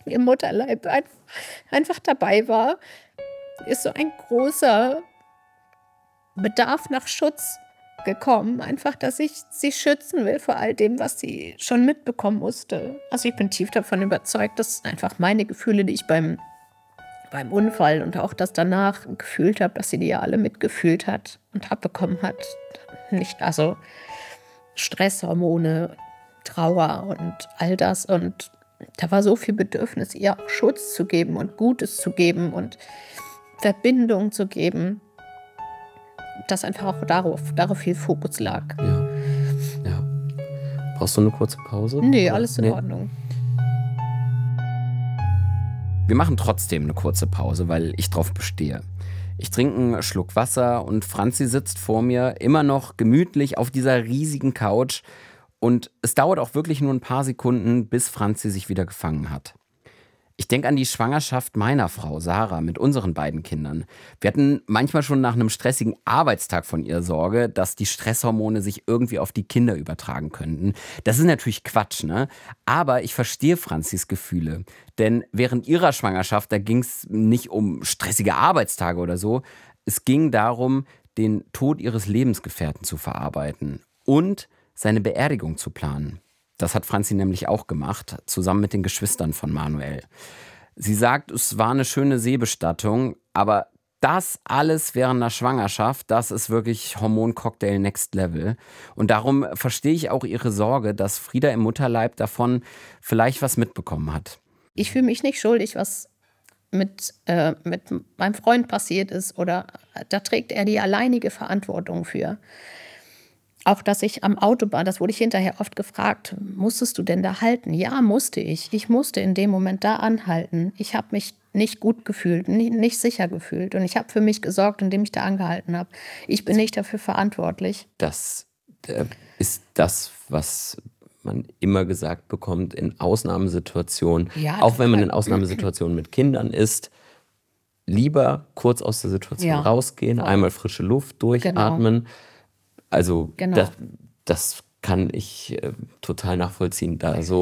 im Mutterleib einfach dabei war, ist so ein großer Bedarf nach Schutz gekommen. Einfach, dass ich sie schützen will vor all dem, was sie schon mitbekommen musste. Also ich bin tief davon überzeugt, dass einfach meine Gefühle, die ich beim Unfall und auch das danach gefühlt habe, dass sie die ja alle mitgefühlt hat und abbekommen hat. Nicht, also Stresshormone, Trauer und all das. Und da war so viel Bedürfnis, ihr auch Schutz zu geben und Gutes zu geben und Verbindung zu geben, dass einfach auch darauf viel Fokus lag. Ja. Ja. Brauchst du eine kurze Pause? Nee, alles in Ordnung. Wir machen trotzdem eine kurze Pause, weil ich drauf bestehe. Ich trinke einen Schluck Wasser und Franzi sitzt vor mir immer noch gemütlich auf dieser riesigen Couch. Und es dauert auch wirklich nur ein paar Sekunden, bis Franzi sich wieder gefangen hat. Ich denke an die Schwangerschaft meiner Frau Sarah mit unseren beiden Kindern. Wir hatten manchmal schon nach einem stressigen Arbeitstag von ihr Sorge, dass die Stresshormone sich irgendwie auf die Kinder übertragen könnten. Das ist natürlich Quatsch, ne? Aber ich verstehe Franzis Gefühle. Denn während ihrer Schwangerschaft, da ging es nicht um stressige Arbeitstage oder so. Es ging darum, den Tod ihres Lebensgefährten zu verarbeiten und seine Beerdigung zu planen. Das hat Franzi nämlich auch gemacht, zusammen mit den Geschwistern von Manuel. Sie sagt, es war eine schöne Seebestattung, aber das alles während einer Schwangerschaft, das ist wirklich Hormoncocktail Next Level. Und darum verstehe ich auch ihre Sorge, dass Frieda im Mutterleib davon vielleicht was mitbekommen hat. Ich fühle mich nicht schuldig, was mit meinem Freund passiert ist. Oder da trägt er die alleinige Verantwortung für. Auch, dass ich am Autobahn, das wurde ich hinterher oft gefragt, musstest du denn da halten? Ja, musste ich. Ich musste in dem Moment da anhalten. Ich habe mich nicht gut gefühlt, nicht sicher gefühlt. Und ich habe für mich gesorgt, indem ich da angehalten habe. Ich bin nicht dafür verantwortlich. Das ist das, was man immer gesagt bekommt in Ausnahmesituationen. Ja, auch wenn man in Ausnahmesituationen mit Kindern ist, lieber kurz aus der Situation rausgehen, einmal frische Luft durchatmen. Genau. Also das kann ich total nachvollziehen.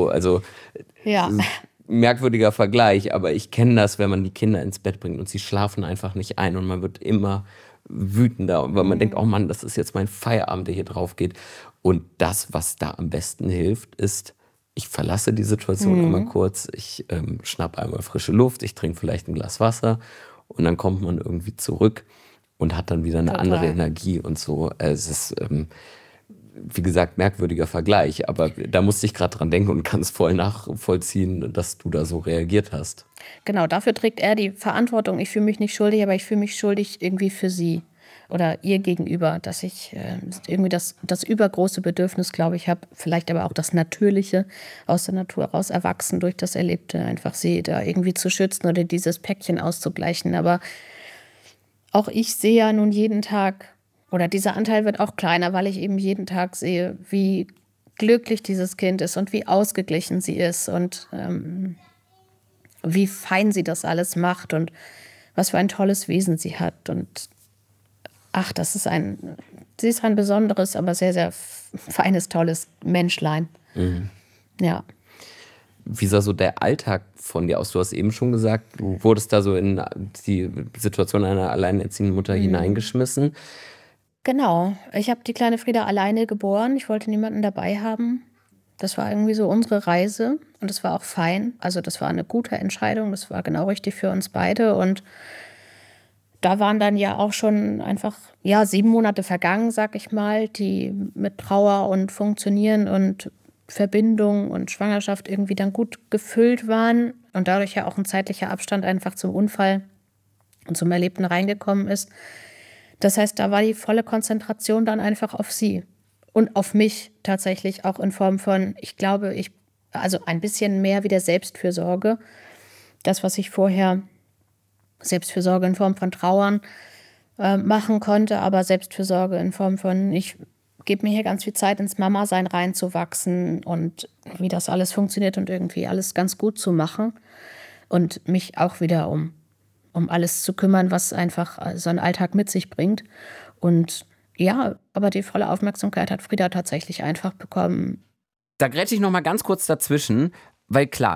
Merkwürdiger Vergleich, aber ich kenne das, wenn man die Kinder ins Bett bringt und sie schlafen einfach nicht ein und man wird immer wütender, weil man denkt, oh Mann, das ist jetzt mein Feierabend, der hier drauf geht. Und das, was da am besten hilft, ist, ich verlasse die Situation einmal kurz, ich schnapp einmal frische Luft, ich trinke vielleicht ein Glas Wasser und dann kommt man irgendwie zurück und hat dann wieder eine andere Energie und so. Es ist, wie gesagt, merkwürdiger Vergleich, aber da musste ich gerade dran denken und kann es voll nachvollziehen, dass du da so reagiert hast. Genau, dafür trägt er die Verantwortung. Ich fühle mich nicht schuldig, aber ich fühle mich schuldig irgendwie für sie oder ihr gegenüber, dass ich irgendwie das übergroße Bedürfnis, glaube ich, habe, vielleicht aber auch das Natürliche aus der Natur raus erwachsen durch das Erlebte, einfach sie da irgendwie zu schützen oder dieses Päckchen auszugleichen, aber auch ich sehe ja nun jeden Tag, oder dieser Anteil wird auch kleiner, weil ich eben jeden Tag sehe, wie glücklich dieses Kind ist und wie ausgeglichen sie ist und wie fein sie das alles macht und was für ein tolles Wesen sie hat. Und ach, sie ist ein besonderes, aber sehr, sehr feines, tolles Menschlein. Mhm. Ja. Wie sah so der Alltag von dir aus? Du hast eben schon gesagt, du wurdest da so in die Situation einer alleinerziehenden Mutter hineingeschmissen. Genau. Ich habe die kleine Frieda alleine geboren. Ich wollte niemanden dabei haben. Das war irgendwie so unsere Reise. Und das war auch fein. Also das war eine gute Entscheidung. Das war genau richtig für uns beide. Und da waren dann ja auch schon einfach 7 Monate vergangen, sag ich mal, die mit Trauer und Funktionieren und Verbindung und Schwangerschaft irgendwie dann gut gefüllt waren und dadurch ja auch ein zeitlicher Abstand einfach zum Unfall und zum Erlebten reingekommen ist. Das heißt, da war die volle Konzentration dann einfach auf sie und auf mich tatsächlich auch in Form von, ich glaube, also ein bisschen mehr wieder Selbstfürsorge. Das, was ich vorher Selbstfürsorge in Form von Trauern machen konnte, aber Selbstfürsorge in Form von, ich gebe mir hier ganz viel Zeit, ins Mama-Sein reinzuwachsen und wie das alles funktioniert und irgendwie alles ganz gut zu machen und mich auch wieder um alles zu kümmern, was einfach so ein Alltag mit sich bringt. Und ja, aber die volle Aufmerksamkeit hat Frieda tatsächlich einfach bekommen. Da grätsche ich noch mal ganz kurz dazwischen, weil klar,